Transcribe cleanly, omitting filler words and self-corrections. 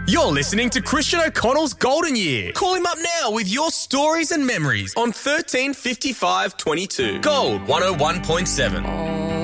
You're listening to Christian O'Connell's Golden Year. Call him up now with your stories and memories on 13 55 22. Gold 101.7.